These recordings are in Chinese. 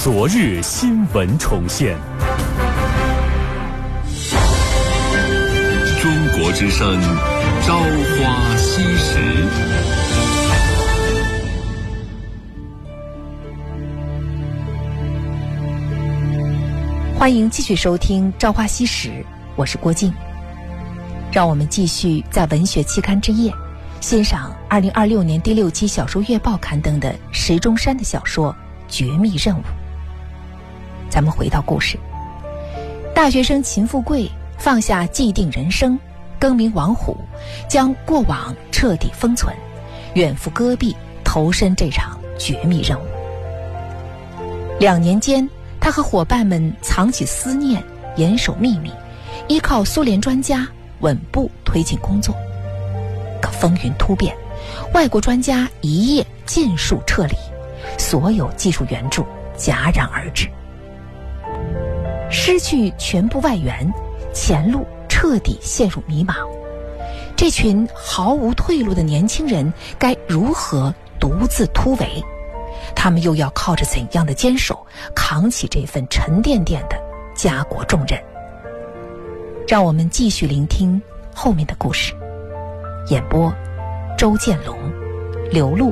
昨日新闻重现。 中国之声，朝花夕拾。 欢迎继续收听《朝花夕拾》，我是郭靖。让我们继续在文学期刊之夜欣赏2026年第6期小说月报刊登的石钟山的小说《绝密任务》。咱们回到故事，大学生秦富贵放下既定人生，更名王虎，将过往彻底封存，远赴戈壁投身这场绝密任务。2年间，他和伙伴们藏起思念，严守秘密，依靠苏联专家稳步推进工作。可风云突变，外国专家一夜尽数撤离，所有技术援助戛然而止。失去全部外援，前路彻底陷入迷茫。这群毫无退路的年轻人该如何独自突围？他们又要靠着怎样的坚守扛起这份沉甸甸的家国重任？让我们继续聆听后面的故事。演播：周建龙、刘露。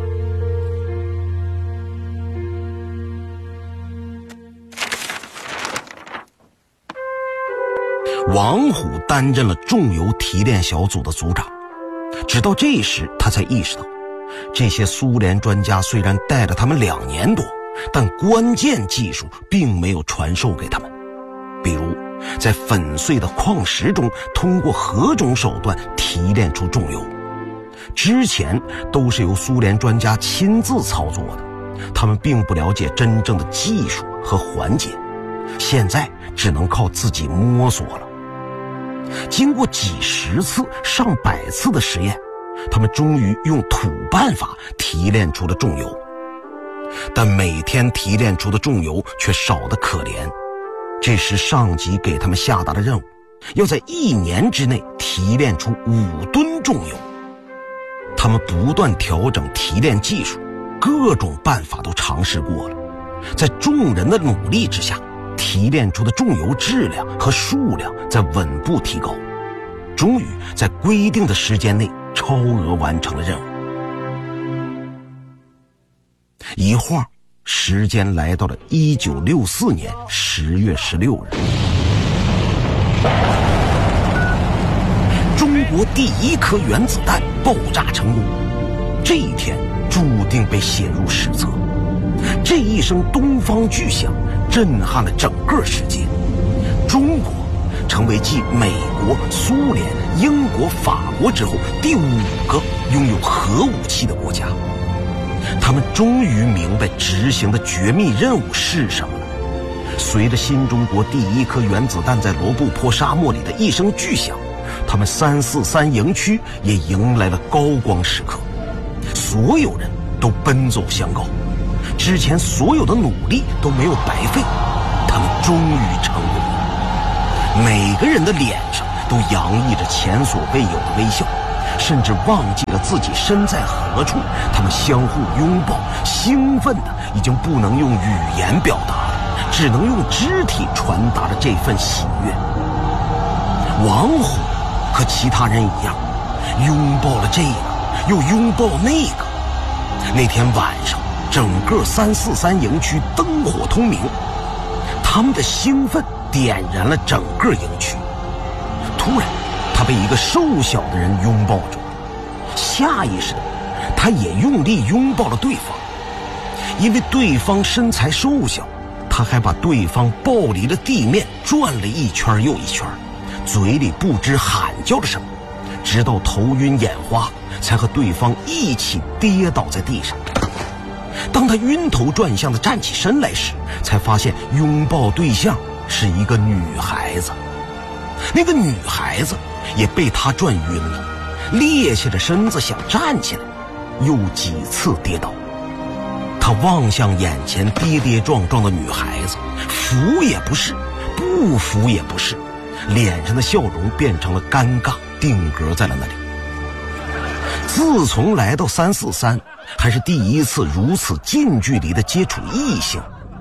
王虎担任了重油提炼小组的组长，直到这时他才意识到，这些苏联专家虽然带了他们2年多，但关键技术并没有传授给他们。比如在粉碎的矿石中通过何种手段提炼出重油，之前都是由苏联专家亲自操作的，他们并不了解真正的技术和环节，现在只能靠自己摸索了。经过几十次、上百次的实验，他们终于用土办法提炼出了重油，但每天提炼出的重油却少得可怜。这时上级给他们下达了任务，要在1年之内提炼出5吨重油。他们不断调整提炼技术，各种办法都尝试过了，在众人的努力之下，提炼出的重油质量和数量在稳步提高，终于在规定的时间内超额完成了任务。一晃时间来到了1964年10月16日，中国第1颗原子弹爆炸成功，这一天注定被写入史册。这一声东方巨响震撼了整个世界，中国成为继美国、苏联、英国、法国之后第5个拥有核武器的国家。他们终于明白执行的绝密任务是什么了。随着新中国第1颗原子弹在罗布泊沙漠里的一声巨响，他们343营区也迎来了高光时刻，所有人都奔走相告，之前所有的努力都没有白费，他们终于成功了。每个人的脸上都洋溢着前所未有的微笑，甚至忘记了自己身在何处，他们相互拥抱，兴奋的已经不能用语言表达了，只能用肢体传达着这份喜悦。王虎和其他人一样，拥抱了这个，又拥抱那个。那天晚上，整个343营区灯火通明，他们的兴奋点燃了整个营区。突然，他被一个瘦小的人拥抱住，下意识的，他也用力拥抱了对方。因为对方身材瘦小，他还把对方抱离了地面，转了一圈又一圈，嘴里不知喊叫了什么，直到头晕眼花，才和对方一起跌倒在地上。当他晕头转向地站起身来时，才发现拥抱对象是一个女孩子。那个女孩子也被他转晕了，趔趄着身子想站起来，又几次跌倒。他望向眼前跌跌撞撞的女孩子，服也不是，不服也不是，脸上的笑容变成了尴尬，定格在了那里。自从来到343，还是第一次如此近距离的接触异性，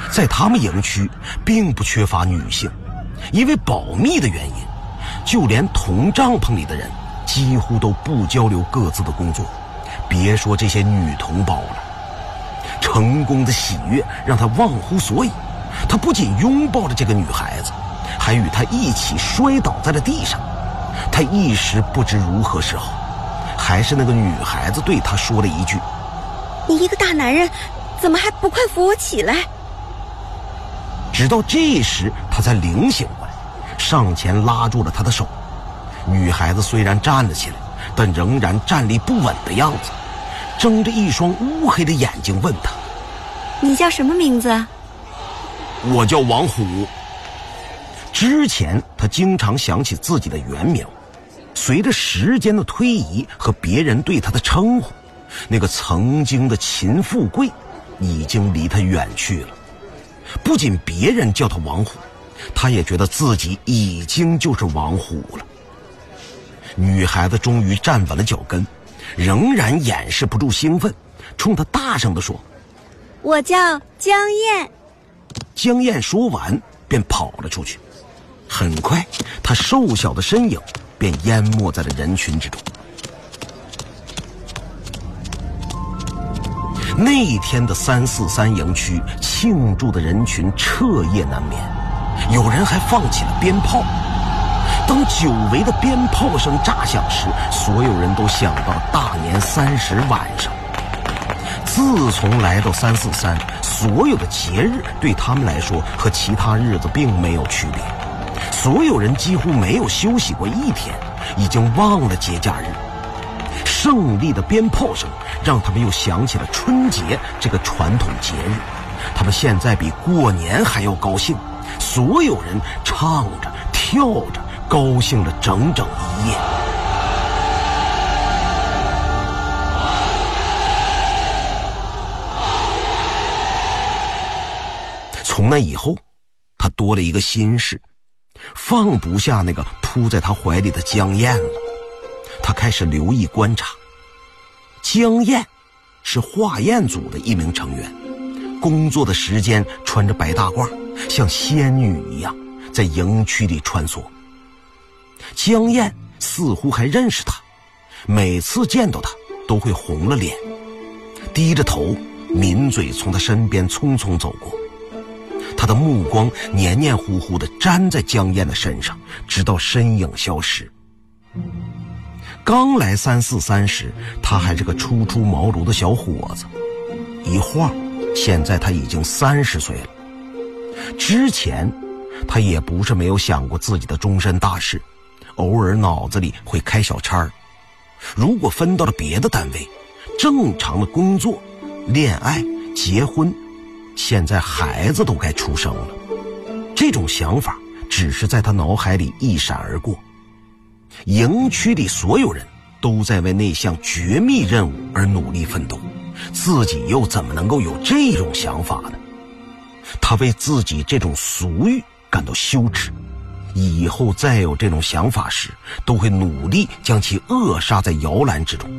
在他们营区并不缺乏女性，因为保密的原因，就连同帐篷里的人几乎都不交流各自的工作，别说这些女同胞了。成功的喜悦让他忘乎所以，他不仅拥抱着这个女孩子，还与她一起摔倒在了地上。他一时不知如何是好，还是那个女孩子对他说了一句： 你一个大男人怎么还不快扶我起来？ 直到这时他才灵醒过来，上前拉住了他的手。女孩子虽然站了起来，但仍然站立不稳的样子，睁着一双乌黑的眼睛问他： 你叫什么名字？ 我叫王虎。之前他经常想起自己的原名，随着时间的推移和别人对他的称呼，那个曾经的秦富贵已经离他远去了。不仅别人叫他王虎，他也觉得自己已经就是王虎了。女孩子终于站稳了脚跟，仍然掩饰不住兴奋，冲他大声地说： 我叫江燕。 江燕说完便跑了出去。很快她瘦小的身影便淹没在了人群之中。那一天的343营区庆祝的人群彻夜难眠，有人还放起了鞭炮。当久违的鞭炮声炸响时，所有人都想到了大年30晚上。自从来到343，所有的节日对他们来说和其他日子并没有区别，所有人几乎没有休息过一天，已经忘了节假日。胜利的鞭炮声让他们又想起了春节这个传统节日，他们现在比过年还要高兴，所有人唱着跳着，高兴了整整一夜。从那以后，他多了一个心事，放不下那个扑在他怀里的江燕了。他开始留意观察。江燕是化验组的一名成员，工作的时间穿着白大褂，像仙女一样在营区里穿梭。江燕似乎还认识他，每次见到他都会红了脸，低着头抿嘴从他身边匆匆走过。他的目光黏黏糊糊地粘在江燕的身上，直到身影消失。刚来343时，他还是个初出茅庐的小伙子，一晃现在他已经30岁了。之前他也不是没有想过自己的终身大事，偶尔脑子里会开小差儿。如果分到了别的单位，正常的工作、恋爱、结婚，现在孩子都该出生了。这种想法只是在他脑海里一闪而过。营区里所有人都在为那项绝密任务而努力奋斗，自己又怎么能够有这种想法呢？他为自己这种俗欲感到羞耻，以后再有这种想法时，都会努力将其扼杀在摇篮之中。